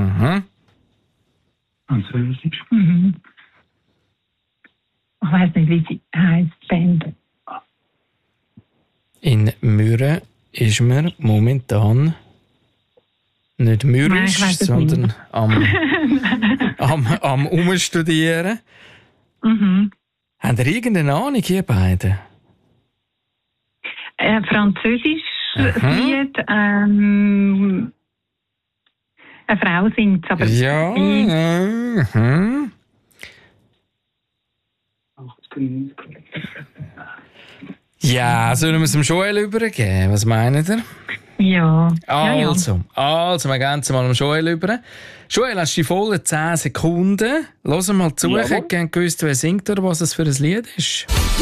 Mhm. Französisch. Mhm. Ich weiss nicht, wie sie heisst, die Band. In Mürren ist man momentan nicht mürrisch, Nein, ich weiss es sondern nicht. am Umstudieren. Mhm. Habt ihr irgendeine Ahnung, ihr beiden? Französisch Aha. Lied. Eine Frau singt aber. Ja. Mhm. Ja, sollen wir es dem Joel übergeben? Was meint ihr? Ja. Also, wir gehen es mal dem Joel über. Joel, hast du die vollen 10 Sekunden? Hören mal zu, ich hätte gerne gewusst, wer singt oder was es für ein Lied ist.